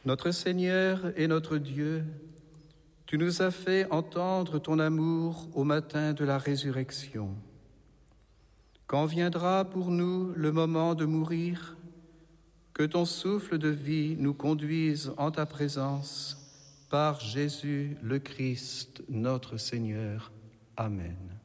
Notre Seigneur et notre Dieu, tu nous as fait entendre ton amour au matin de la résurrection. Quand viendra pour nous le moment de mourir, que ton souffle de vie nous conduise en ta présence, par Jésus le Christ, notre Seigneur. Amen.